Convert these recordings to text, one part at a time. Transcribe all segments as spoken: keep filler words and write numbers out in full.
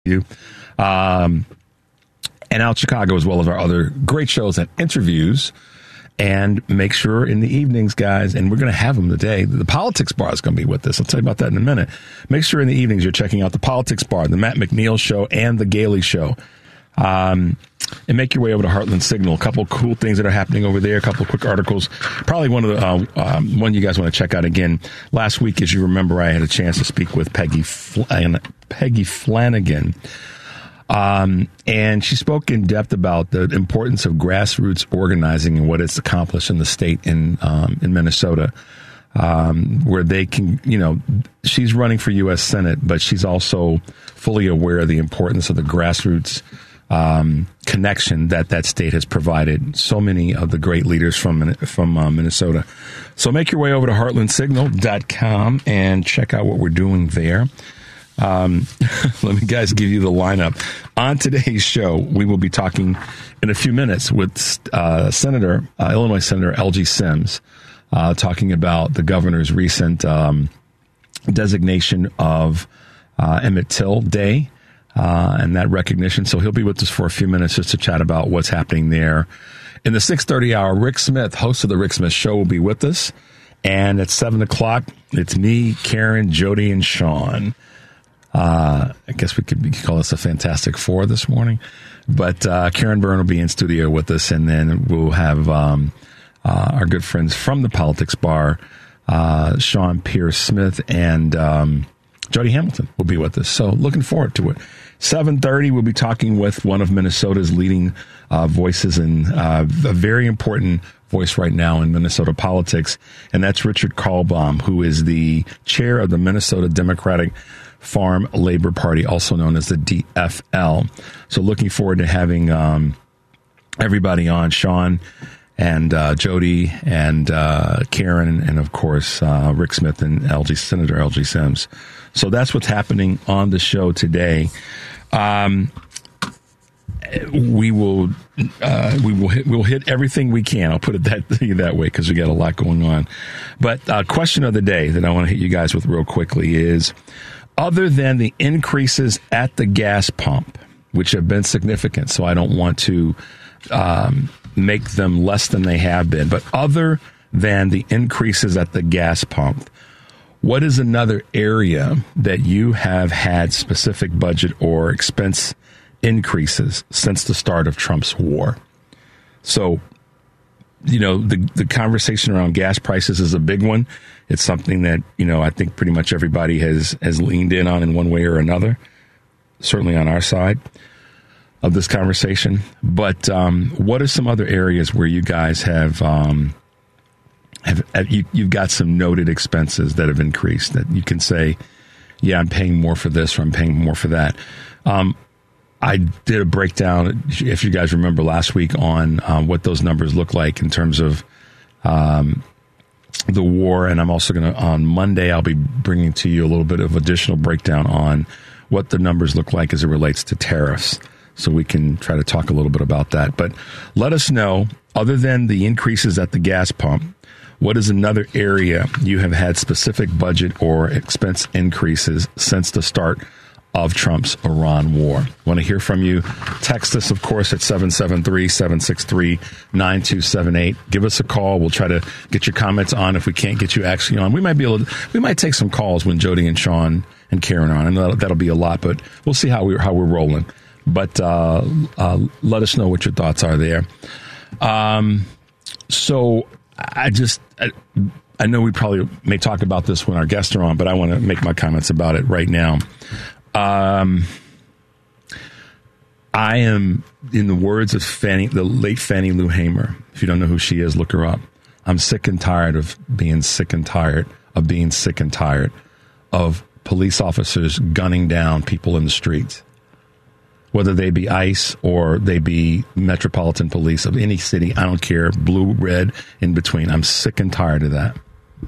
you. Um, and Out Chicago, as well as our other great shows and interviews. And make sure in the evenings, guys, and we're going to have them today. The Politics Bar is going to be with us. I'll tell you about that in a minute. Make sure in the evenings you're checking out the Politics Bar, the Matt McNeil Show, and the Gailey Show. Um, and make your way over to Heartland Signal. A couple of cool things that are happening over there. A couple of quick articles. Probably one of the uh, um, one you guys want to check out again. Last week, as you remember, I had a chance to speak with Peggy Flan- Peggy Flanagan. Um, and she spoke in depth about the importance of grassroots organizing and what it's accomplished in the state in, um, in Minnesota, um, where they can, you know, she's running for U S Senate, but she's also fully aware of the importance of the grassroots, um, connection that that state has provided so many of the great leaders from, from, uh, Minnesota. So make your way over to heartland signal dot com and check out what we're doing there. Um, let me guys give you the lineup. On today's show, we will be talking in a few minutes with uh, Senator, uh, Illinois Senator L G Sims, uh, talking about the governor's recent um, designation of uh, Emmett Till Day uh, and that recognition. So he'll be with us for a few minutes just to chat about what's happening there. In the six thirty hour, Rick Smith, host of the Rick Smith Show, will be with us. And at seven o'clock, it's me, Karen, Jody, and Sean. Uh, I guess we could, we could call this a Fantastic Four this morning, but, uh, Karen Byrne will be in studio with us, and then we'll have, um, uh, our good friends from the Politics Bar, uh, Sean Pierce Smith and, um, Jody Hamilton will be with us. So looking forward to it. seven thirty, we'll be talking with one of Minnesota's leading, uh, voices and, uh, a very important voice right now in Minnesota politics. And that's Richard Karlbaum, who is the chair of the Minnesota Democratic Farm Labor Party, also known as the D F L. So looking forward to having um, everybody on, Sean and uh, Jody and uh, Karen, and of course uh, Rick Smith and L G Senator L G Sims. So that's what's happening on the show today. Um, we will uh, we will hit, we'll hit everything we can. I'll put it that that way because we got a lot going on. But uh, question of the day that I want to hit you guys with real quickly is, other than the increases at the gas pump, which have been significant, so I don't want to um, make them less than they have been, but other than the increases at the gas pump, what is another area that you have had specific budget or expense increases since the start of Trump's war? So, you know, the the conversation around gas prices is a big one. It's something that, you know, I think pretty much everybody has, has leaned in on in one way or another, certainly on our side of this conversation. But um, what are some other areas where you guys have, um, have, have you, you've got some noted expenses that have increased that you can say, yeah, I'm paying more for this or I'm paying more for that? Um, I did a breakdown, if you guys remember last week, on um, what those numbers look like in terms of um, the war. And I'm also going to, on Monday, I'll be bringing to you a little bit of additional breakdown on what the numbers look like as it relates to tariffs. So we can try to talk a little bit about that. But let us know, other than the increases at the gas pump, what is another area you have had specific budget or expense increases since the start of Trump's Iran war? Want to hear from you? Text us, of course, at seven seven three, seven six three, nine two seven eight. Give us a call. We'll try to get your comments on. If we can't get you actually on, we might be able to, we might take some calls when Jody and Sean and Karen are on, and that'll, that'll be a lot, but we'll see how, we, how we're rolling. But uh, uh, let us know what your thoughts are there. Um, so I just, I, I know we probably may talk about this when our guests are on, but I want to make my comments about it right now. Um, I am, in the words of Fannie, the late Fannie Lou Hamer, if you don't know who she is, look her up. I'm sick and tired of being sick and tired of being sick and tired of police officers gunning down people in the streets, whether they be ICE or they be Metropolitan Police of any city. I don't care, blue, red, in between. I'm sick and tired of that.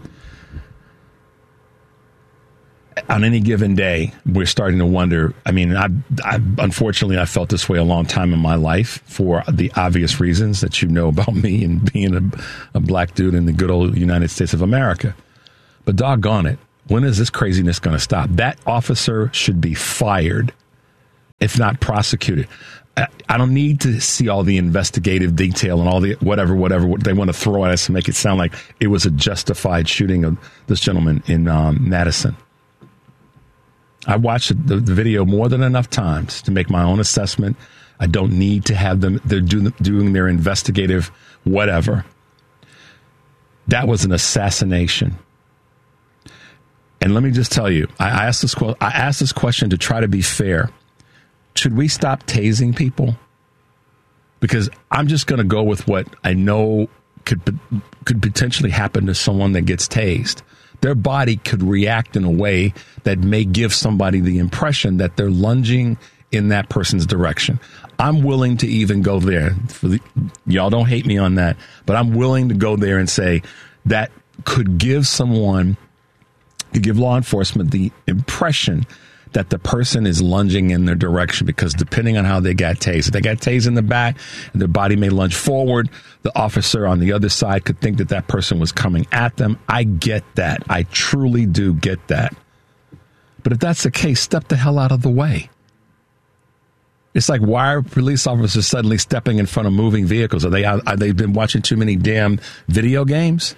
On any given day, we're starting to wonder. I mean, I, I unfortunately, I felt this way a long time in my life for the obvious reasons that you know about me and being a, a black dude in the good old United States of America. But doggone it, when is this craziness going to stop? That officer should be fired if not prosecuted. I, I don't need to see all the investigative detail and all the whatever, whatever what they want to throw at us to make it sound like it was a justified shooting of this gentleman in um, Madison. I watched the, the video more than enough times to make my own assessment. I don't need to have them, they're do, doing their investigative whatever. That was an assassination. And let me just tell you, I asked this, I asked this question to try to be fair. Should we stop tasing people? Because I'm just going to go with what I know could could potentially happen to someone that gets tased. Their body could react in a way that may give somebody the impression that they're lunging in that person's direction. I'm willing to even go there. For the, y'all don't hate me on that, but I'm willing to go there and say that could give someone, could give law enforcement the impression that the person is lunging in their direction, because depending on how they got tased, if they got tased in the back and their body may lunge forward, the officer on the other side could think that that person was coming at them. I get that. I truly do get that. But if that's the case, step the hell out of the way. It's like, why are police officers suddenly stepping in front of moving vehicles? Are they, are they been watching too many damn video games?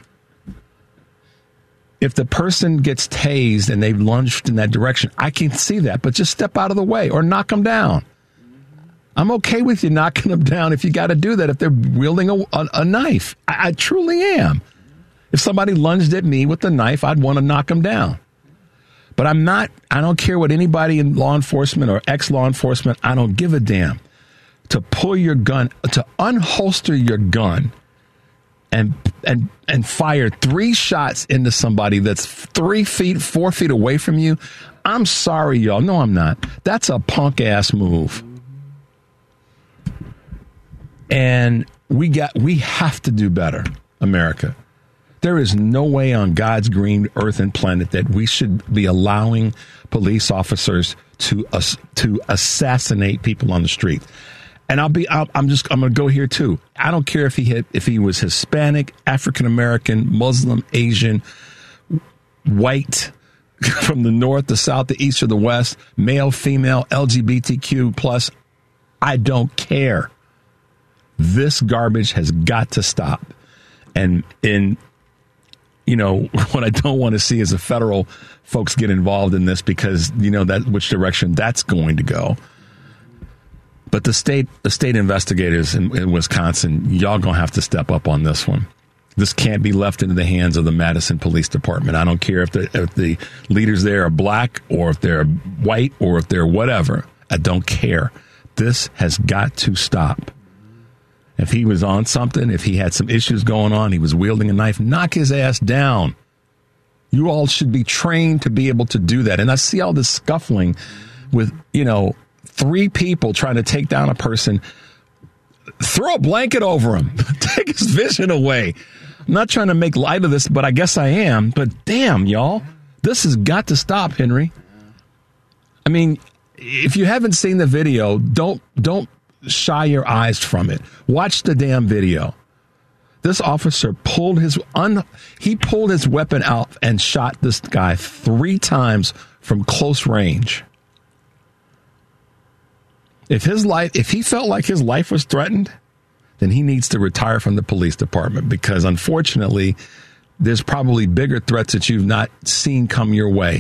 If the person gets tased and they've lunged in that direction, I can see that, but just step out of the way or knock them down. I'm okay with you knocking them down if you got to do that, if they're wielding a, a, a knife. I, I truly am. If somebody lunged at me with a knife, I'd want to knock them down. But I'm not, I don't care what anybody in law enforcement or ex-law enforcement, I don't give a damn. To pull your gun, to unholster your gun and and and fire three shots into somebody that's three feet, four feet away from you, I'm sorry, y'all. No, I'm not. That's a punk-ass move. And we got we have to do better, America. There is no way on God's green earth and planet that we should be allowing police officers to uh, to assassinate people on the street. And I'll be, I'll, I'm just, I'm going to go here too. I don't care if he had, if he was Hispanic, African American, Muslim, Asian, white, from the north, the south, the east, or the west, male, female, L G B T Q plus. I don't care. This garbage has got to stop. And in, you know, what I don't want to see is the federal folks get involved in this, because you know that which direction that's going to go. But the state, the state investigators in, in Wisconsin, y'all gonna have to step up on this one. This can't be left into the hands of the Madison Police Department. I don't care if the if the leaders there are black or if they're white or if they're whatever. I don't care. This has got to stop. If he was on something, if he had some issues going on, he was wielding a knife, knock his ass down. You all should be trained to be able to do that. And I see all this scuffling with, you know, three people trying to take down a person. Throw a blanket over him. Take his vision away. I'm not trying to make light of this, but I guess I am. But damn, y'all, this has got to stop, Henry. I mean, if you haven't seen the video, don't don't shy your eyes from it. Watch the damn video. This officer pulled his un, he pulled his weapon out and shot this guy three times from close range. If his life, if he felt like his life was threatened, then he needs to retire from the police department, because unfortunately, there's probably bigger threats that you've not seen come your way.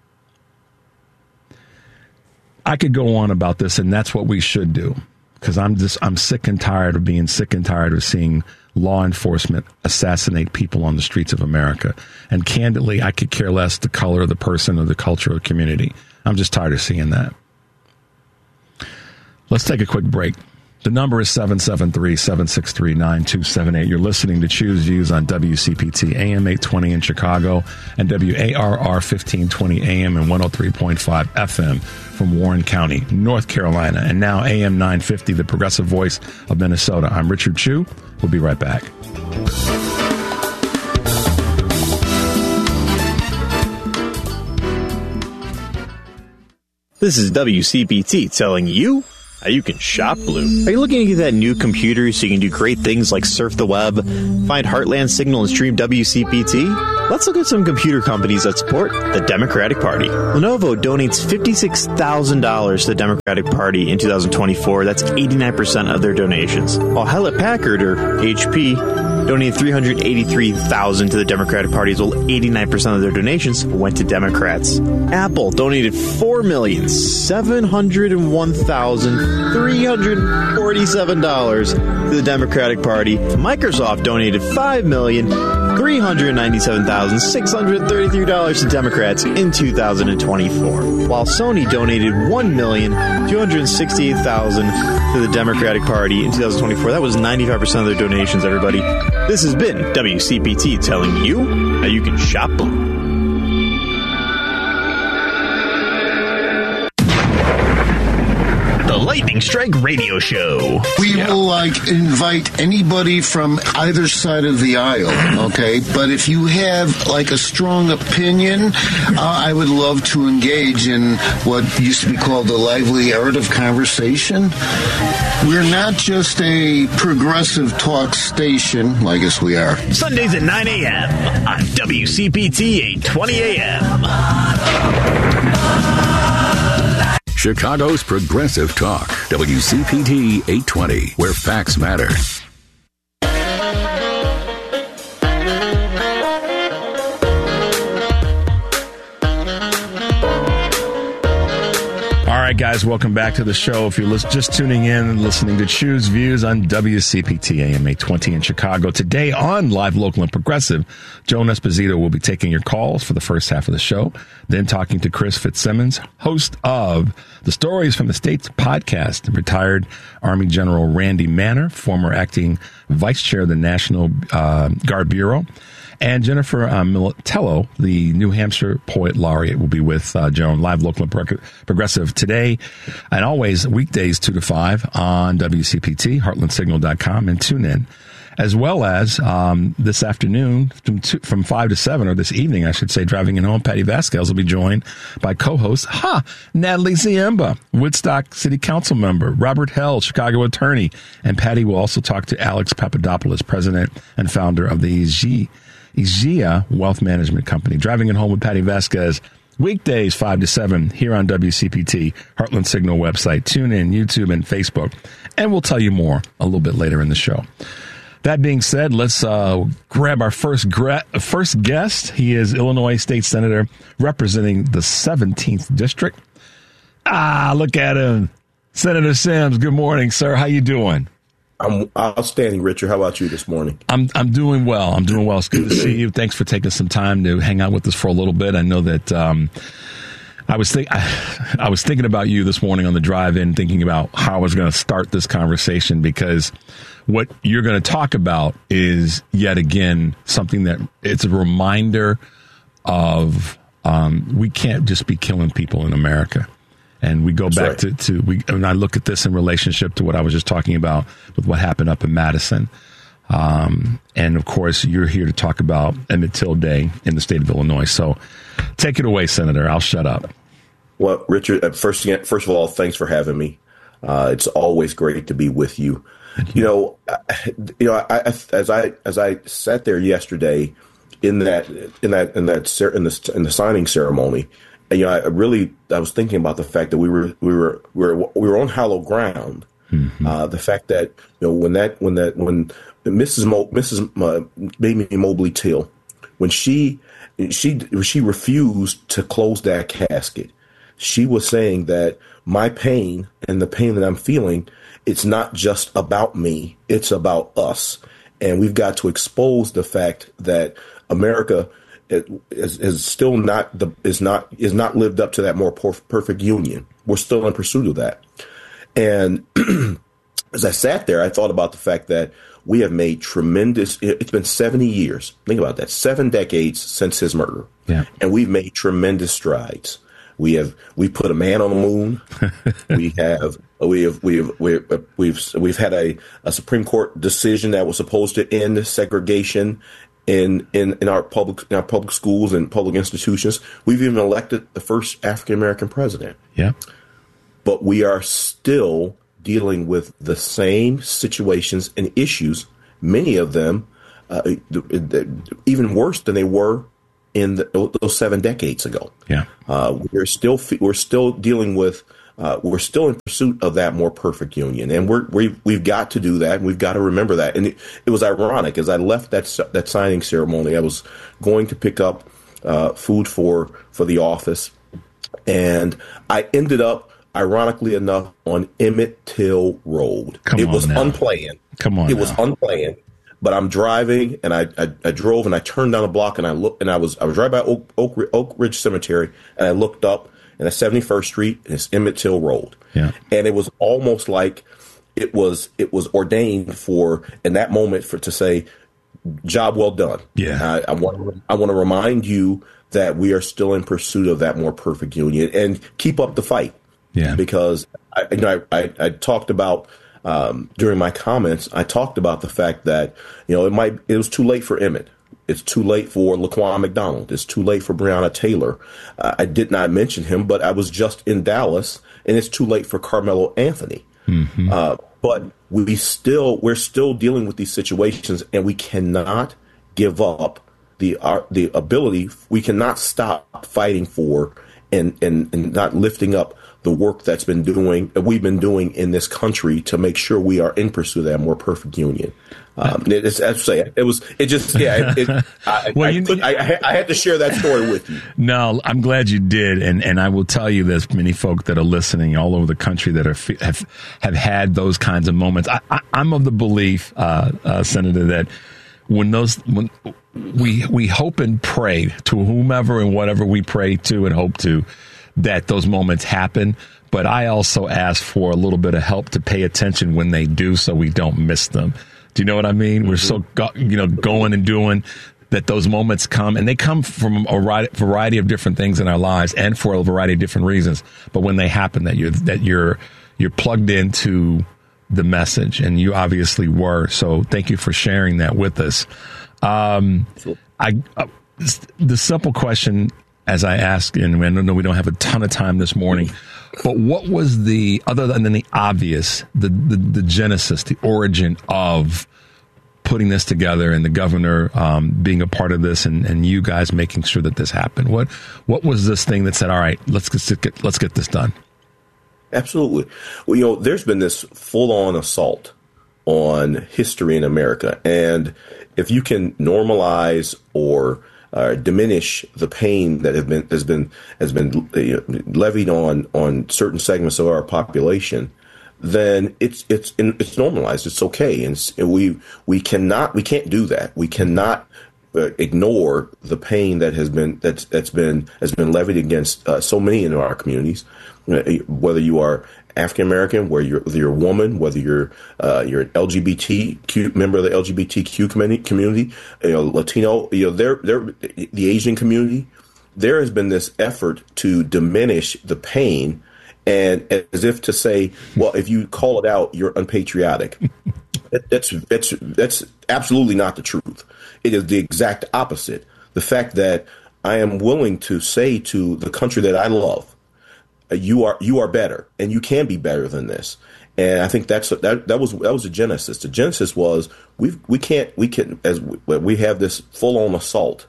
I could go on about this, and that's what we should do, because I'm just, I'm sick and tired of being sick and tired of seeing law enforcement assassinate people on the streets of America. And candidly, I could care less the color of the person or the culture of the community. I'm just tired of seeing that. Let's take a quick break. The number is seven seven three, seven six three, nine two seven eight. You're listening to Choose Views on W C P T, A M eight twenty in Chicago, and W A R R fifteen twenty A M and one oh three point five F M from Warren County, North Carolina. And now A M nine fifty, the progressive voice of Minnesota. I'm Richard Chu. We'll be right back. This is W C P T telling you Now you can shop Blue. Are you looking to get that new computer so you can do great things like surf the web, find Heartland Signal, and stream W C P T? Let's look at some computer companies that support the Democratic Party. Lenovo donates fifty-six thousand dollars to the Democratic Party in two thousand twenty-four. That's eighty-nine percent of their donations. While Hewlett-Packard, or H P, donated three hundred eighty-three thousand dollars to the Democratic Party, as well eighty-nine percent of their donations went to Democrats. Apple donated four million seven hundred one thousand three hundred forty-seven dollars to the Democratic Party. Microsoft donated five million three hundred ninety-seven thousand six hundred thirty-three dollars to Democrats in two thousand twenty-four, while Sony donated one million two hundred sixty-eight thousand dollars to the Democratic Party in two thousand twenty-four. That was ninety-five percent of their donations, everybody. This has been W C P T telling you how you can shop Blue. Lightning Strike Radio Show. We yeah. will like invite anybody from either side of the aisle, okay? But if you have like a strong opinion, uh, I would love to engage in what used to be called the lively art of conversation. We're not just a progressive talk station, well, I guess we are. Sundays at nine a.m. on W C P T eight twenty a.m. Chicago's Progressive Talk, W C P T eight twenty, where facts matter. All right, guys, welcome back to the show. If you're just tuning in and listening to Choose Views on W C P T A M eight twenty in Chicago. Today on Live, Local, and Progressive, Joan Esposito will be taking your calls for the first half of the show, then talking to Chris Fitzsimmons, host of the Stories from the States podcast, retired Army General Randy Manner, former acting vice chair of the National uh, Guard Bureau, and Jennifer uh, Militello, the New Hampshire Poet Laureate, will be with uh, Joan, Live, Local, and Pro- Progressive today, and always weekdays two to five on W C P T, heartland signal dot com, and tune in. As well as um, this afternoon from, two, from five to seven, or this evening, I should say, driving in home, Patty Vasquez will be joined by co-host, ha, Natalie Ziemba, Woodstock City Council member, Robert Hell, Chicago attorney, and Patty will also talk to Alex Papadopoulos, president and founder of the Ig- Igea Wealth Management Company. Driving in home with Patty Vasquez, weekdays five to seven here on W C P T, Heartland Signal website, tune in, YouTube, and Facebook, and we'll tell you more a little bit later in the show. That being said, let's uh, grab our first gra- first guest. He is Illinois State Senator representing the seventeenth District. Ah, look at him. Senator Sims, good morning, sir. How you doing? I'm outstanding, Richard. How about you this morning? I'm I'm doing well. I'm doing well. It's good to see you. Thanks for taking some time to hang out with us for a little bit. I know that um, I was think I, I was thinking about you this morning on the drive in, thinking about how I was going to start this conversation, because what you're going to talk about is yet again something that it's a reminder of. Um, we can't just be killing people in America. And we go That's back right. to, to we, and I look at this in relationship to what I was just talking about with what happened up in Madison. Um, and of course, you're here to talk about Emmett Till Day in the state of Illinois. So take it away, Senator. I'll shut up. Well, Richard, first, first of all, thanks for having me. Uh, it's always great to be with you. You. you know, you know, I, I, as I as I sat there yesterday in that in that in that in the in the signing ceremony, and, you know, I really I was thinking about the fact that we were we were we were we were on hallowed ground. Mm-hmm. Uh, the fact that, you know, when that when that when Missus Mo, Missus Uh, Mamie Mobley Till, when she she she refused to close that casket, she was saying that my pain and the pain that I'm feeling, it's not just about me, it's about us. And we've got to expose the fact that America is, is still not the is not is not lived up to that more perfect union. We're still in pursuit of that. And as I sat there, I thought about the fact that we have made tremendous. It's been seventy years. Think about that. Seven decades since his murder. Yeah. And we've made tremendous strides. We have we put a man on the moon. we have we have we have we have, we've we've had a, a Supreme Court decision that was supposed to end segregation in in in our public in our public schools and public institutions. We've even elected the first African American president. Yeah. But we are still dealing with the same situations and issues, many of them uh, even worse than they were in the, those seven decades ago. Yeah, uh, we're still we're still dealing with uh, we're still in pursuit of that more perfect union, and we're we we've got to do that, and we've got to remember that. And it, it was ironic as I left that that signing ceremony, I was going to pick up uh, food for for the office, and I ended up, ironically enough, on Emmett Till Road. Come it on was now. unplanned. Come on, it now. was unplanned. But I'm driving, and I, I I drove, and I turned down a block, and I looked, and I was I was right by Oak, Oak Oak Ridge Cemetery, and I looked up, and it's seventy-first Street, and it's Emmett Till Road. Yeah. And it was almost like it was it was ordained for in that moment for to say, job well done. Yeah. I, I want I want to remind you that we are still in pursuit of that more perfect union, and keep up the fight. Yeah. Because I you know I I, I talked about. Um, during my comments, I talked about the fact that, you know, it might, it was too late for Emmett. It's too late for Laquan McDonald. It's too late for Breonna Taylor. Uh, I did not mention him, but I was just in Dallas, and it's too late for Carmelo Anthony. Mm-hmm. Uh, but we still, we're still dealing with these situations, and we cannot give up the, uh, the ability. We cannot stop fighting for and, and, and not lifting up the work that's been doing, that we've been doing in this country to make sure we are in pursuit of that more perfect union. Um, it's, as I say, it was, it just, yeah, it, it, I, well, I, you, could, I, I had to share that story with you. No, I'm glad you did. And, and I will tell you there's many folk that are listening all over the country that are, have, have had those kinds of moments. I, I, I'm of the belief, uh, uh, Senator, that when those, when we, we hope and pray to whomever and whatever we pray to and hope to, that those moments happen. But I also ask for a little bit of help to pay attention when they do so we don't miss them. Do you know what I mean? Mm-hmm. We're so, go, you know, going and doing that those moments come, and they come from a variety of different things in our lives and for a variety of different reasons. But when they happen, that you're, that you're, you're plugged into the message, and you obviously were. So thank you for sharing that with us. Um, I, uh, the simple question, as I ask, and I know we don't have a ton of time this morning, but what was the, other than the obvious, the, the, the genesis, the origin of putting this together, and the governor um, being a part of this, and, and you guys making sure that this happened? What what was this thing that said, all right, let's get, let's get this done? Absolutely. Well, you know, there's been this full-on assault on history in America, and if you can normalize or Uh, diminish the pain that have been has been has been uh, levied on on certain segments of our population, then it's it's it's normalized. It's okay, and, it's, and we we cannot we can't do that. We cannot uh, ignore the pain that has been that's that's been has been levied against uh, so many in our communities, uh, whether you are African American, whether you're, whether you're a woman, whether you're uh, you're an L G B T Q member of the L G B T Q community, community, you know, Latino, you know, they're, they're, the Asian community. There has been this effort to diminish the pain, and as if to say, well, if you call it out, you're unpatriotic. that, that's that's that's absolutely not the truth. It is the exact opposite. The fact that I am willing to say to the country that I love, You are you are better, and you can be better than this. And I think that's that that was that was the genesis. The genesis was we we can't we can as we, we have this full on assault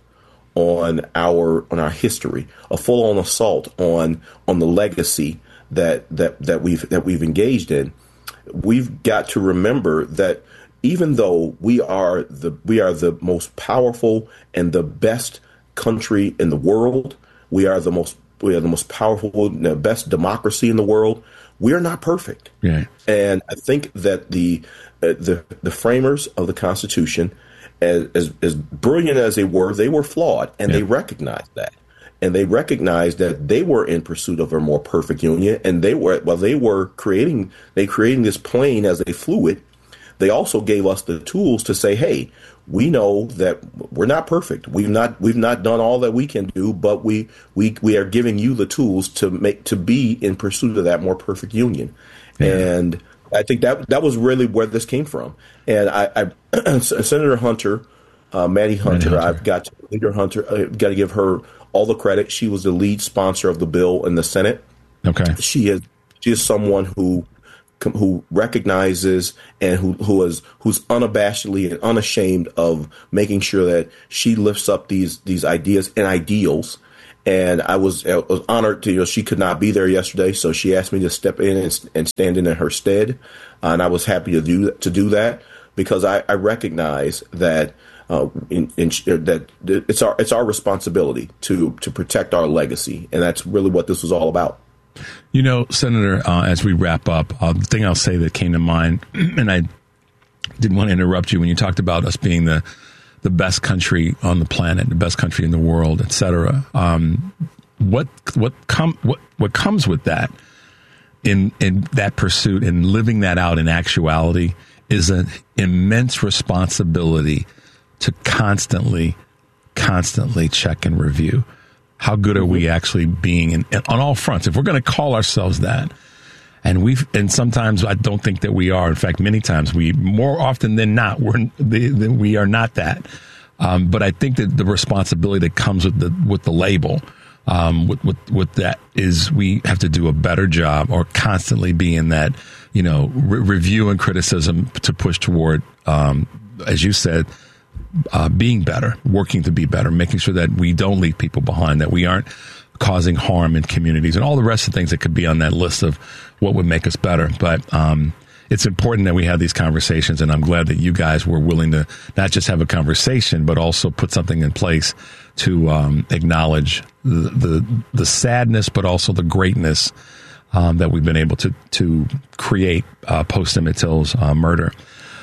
on our on our history, a full on assault on on the legacy that that that we've that we've engaged in. We've got to remember that even though we are the we are the most powerful and the best country in the world, we are the most We are the most powerful, the best democracy in the world. We are not perfect. Yeah. And I think that the uh, the the framers of the Constitution, as, as as brilliant as they were, they were flawed, and yeah. they recognized that. And they recognized that they were in pursuit of a more perfect union, and they were while they were creating they creating this plane as they flew it. They also gave us the tools to say, hey, we know that we're not perfect. We've not we've not done all that we can do, but we we we are giving you the tools to make to be in pursuit of that more perfect union. Yeah. And I think that that was really where this came from. And I, I Senator Hunter, uh, Maddie Hunter, Hunter, I've got to Leader Hunter, I've got to give her all the credit. She was the lead sponsor of the bill in the Senate. Okay, she is she is someone who who recognizes and who who is who's unabashedly and unashamed of making sure that she lifts up these these ideas and ideals. And I was, I was honored to, you know, she could not be there yesterday, so she asked me to step in and, and stand in in her stead. Uh, and I was happy to do to do that because I, I recognize that uh, in, in, that it's our it's our responsibility to to protect our legacy, and that's really what this was all about. You know, Senator, uh, as we wrap up, uh, the thing I'll say that came to mind, and I didn't want to interrupt you when you talked about us being the the best country on the planet, the best country in the world, et cetera. Um, what what com- what what comes with that in in that pursuit and living that out in actuality is an immense responsibility to constantly, constantly check and review. How good are we actually being in, on all fronts? If we're going to call ourselves that, and we've, and sometimes I don't think that we are. In fact, many times we, more often than not, we're we are not that. Um, but I think that the responsibility that comes with the with the label, um, with, with with that, is we have to do a better job, or constantly be in that, you know, re- review and criticism to push toward, um, as you said, uh, being better, working to be better, making sure that we don't leave people behind, that we aren't causing harm in communities, and all the rest of the things that could be on that list of what would make us better. But um, it's important that we have these conversations, and I'm glad that you guys were willing to not just have a conversation, but also put something in place to um, acknowledge the, the the sadness, but also the greatness um, that we've been able to to create uh, post Emmett Till's uh, murder.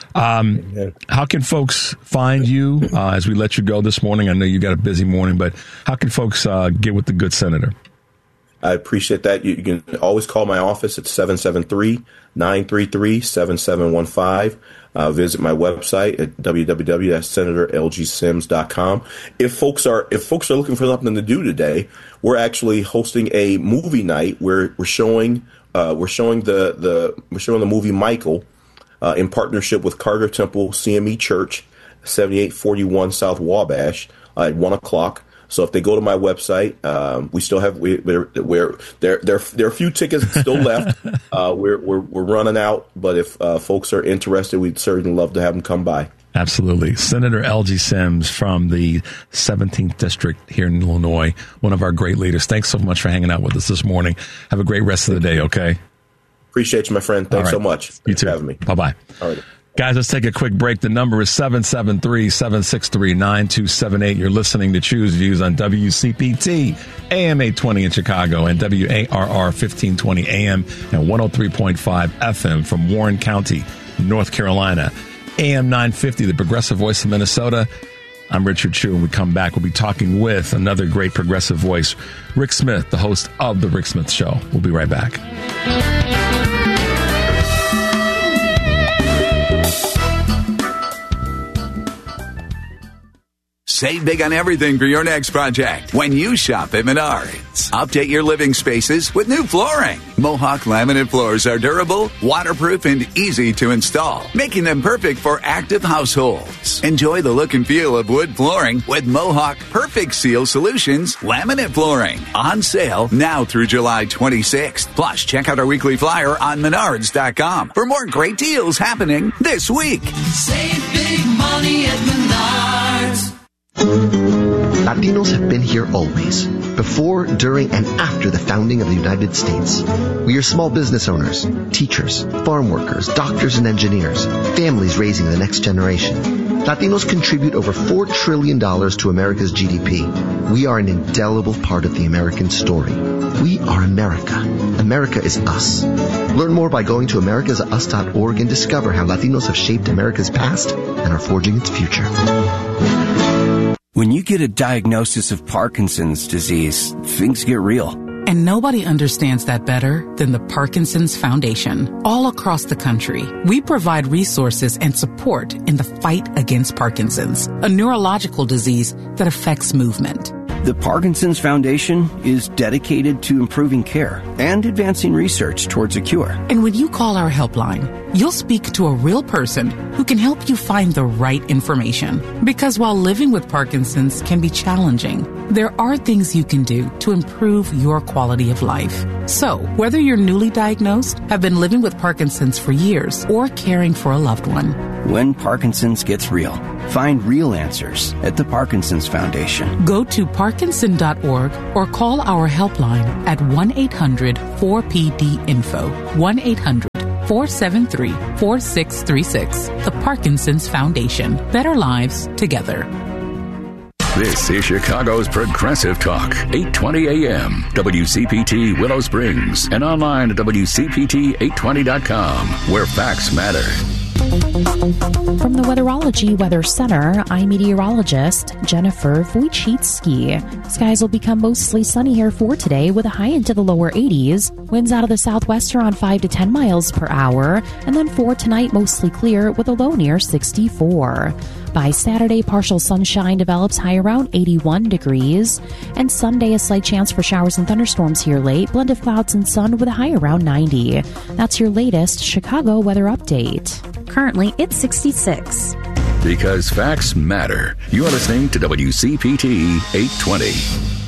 Um, how can folks find you uh, as we let you go this morning? I know you got a busy morning, but how can folks uh, get with the good senator? I appreciate that. You, you can always call my office at seven seven three, nine three three, seven seven one five. Uh, visit my website at w w w dot senator l g sims dot com. If folks are if folks are looking for something to do today, we're actually hosting a movie night where we're showing uh, we're showing the the we're showing the movie Michael uh, in partnership with Carter Temple C M E Church, seventy-eight forty-one South Wabash uh, at one o'clock. So if they go to my website, um, we still have we we're, we're there there there are a few tickets still left. uh, we're we're we're running out, but if uh, folks are interested, we'd certainly love to have them come by. Absolutely, Senator L G Sims from the seventeenth District here in Illinois, one of our great leaders. Thanks so much for hanging out with us this morning. Have a great rest of the day. Okay. Appreciate you, my friend. Thanks right. so much. You Thanks too. for having me. Bye bye. All right. Guys, let's take a quick break. The number is seven seven three, seven six three, nine two seven eight. You're listening to Choose Views on W C P T, A M eight twenty in Chicago, and W A R R fifteen twenty A M and one oh three point five F M from Warren County, North Carolina. A M nine fifty, the Progressive Voice of Minnesota. I'm Richard Chu, and we come back. We'll be talking with another great progressive voice, Rick Smith, the host of The Rick Smith Show. We'll be right back. Save big on everything for your next project when you shop at Menards. Update your living spaces with new flooring. Mohawk laminate floors are durable, waterproof, and easy to install, making them perfect for active households. Enjoy the look and feel of wood flooring with Mohawk Perfect Seal Solutions laminate flooring. On sale now through July twenty-sixth. Plus, check out our weekly flyer on menards dot com for more great deals happening this week. Save big money at Menards. Latinos have been here always, before, during, and after the founding of the United States. We are small business owners, teachers, farm workers, doctors and engineers, families raising the next generation. Latinos contribute over four trillion dollars to America's G D P. We are an indelible part of the American story. We are America. America is us. Learn more by going to americas us dot org and discover how Latinos have shaped America's past and are forging its future. When you get a diagnosis of Parkinson's disease, things get real. And nobody understands that better than the Parkinson's Foundation. All across the country, we provide resources and support in the fight against Parkinson's, a neurological disease that affects movement. The Parkinson's Foundation is dedicated to improving care and advancing research towards a cure. And when you call our helpline, you'll speak to a real person who can help you find the right information. Because while living with Parkinson's can be challenging, there are things you can do to improve your quality of life. So, whether you're newly diagnosed, have been living with Parkinson's for years, or caring for a loved one, when Parkinson's gets real, find real answers at the Parkinson's Foundation. Go to parkinson dot org or call our helpline at one eight hundred four P D info, one eight hundred four seven three four six three six. The Parkinson's Foundation. Better lives together. This is Chicago's Progressive Talk, eight twenty A M, W C P T Willow Springs, and online at W C P T eight twenty dot com, where facts matter. From the Weatherology Weather Center, I'm meteorologist Jennifer Wojcicki. Skies will become mostly sunny here for today with a high into the lower eighties. Winds out of the southwest around five to ten miles per hour. And then for tonight, mostly clear with a low near sixty-four. By Saturday, partial sunshine develops high around eighty-one degrees. And Sunday, a slight chance for showers and thunderstorms here late. Blend of clouds and sun with a high around ninety. That's your latest Chicago weather update. Currently, it's sixty-six. Because facts matter. You are listening to W C P T eight twenty.